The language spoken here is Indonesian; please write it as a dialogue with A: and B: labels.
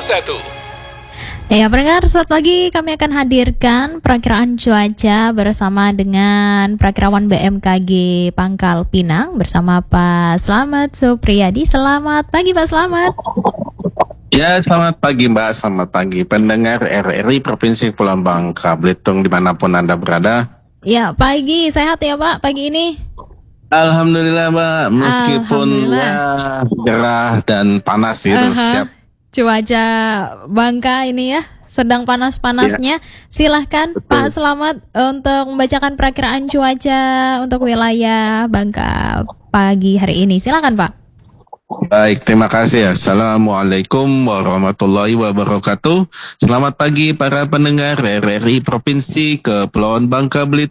A: Ya, pendengar, saat lagi kami akan hadirkan perakiraan cuaca bersama dengan perakirawan BMKG Pangkal Pinang bersama Pak Slamet Supriyadi. Selamat pagi Pak Slamet.
B: Ya, selamat pagi Mbak, selamat pagi pendengar RRI Provinsi Kepulauan Bangka Belitung dimanapun Anda berada.
A: Ya, pagi, sehat ya Pak pagi ini?
B: Alhamdulillah Mbak, meskipun ya gerah dan panas gitu, siap.
A: Cuaca Bangka ini ya, sedang panas-panasnya. Silahkan Pak Slamet untuk membacakan perakiraan cuaca untuk wilayah Bangka pagi hari ini. Silahkan Pak.
B: Baik, terima kasih. Assalamualaikum warahmatullahi wabarakatuh. Selamat pagi para pendengar RRI Provinsi Kepulauan Bangka Belitung.